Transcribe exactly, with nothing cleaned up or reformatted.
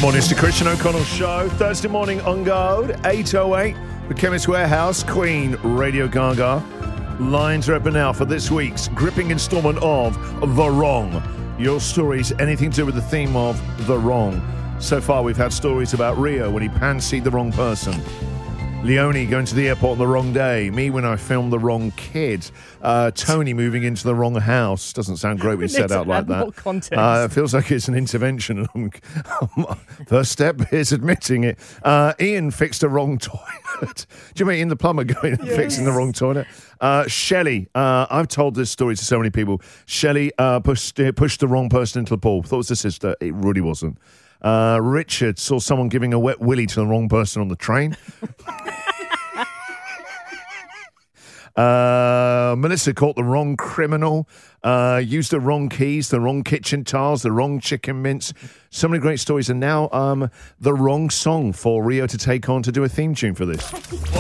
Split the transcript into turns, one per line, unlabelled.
Morning, it's the Christian O'Connell Show. Thursday morning on Gold, eight oh eight, the Chemist Warehouse, Queen, Radio Gaga. Lines are open now for this week's gripping instalment of The Wrong. Your stories, anything to do with the theme of The Wrong. So far, we've had stories about Rio when he pansied the wrong person. Leonie going to the airport on the wrong day. Me when I filmed the wrong kid. Uh, Tony moving into the wrong house. Doesn't sound great when you said out like that. Uh, it feels like it's an intervention. First step is admitting it. Uh, Ian fixed a wrong toilet. Do you mean Ian the plumber going and yes. fixing the wrong toilet? Uh, Shelley, uh, I've told this story to so many people. Shelley uh, pushed, uh, pushed the wrong person into the pool. Thought it was the sister. It really wasn't. Uh, Richard saw someone giving a wet willy to the wrong person on the train. uh, Melissa caught the wrong criminal. Uh, used the wrong keys, the wrong kitchen tiles, the wrong chicken mince. So many great stories. And now um, the wrong song for Rio to take on to do a theme tune for this.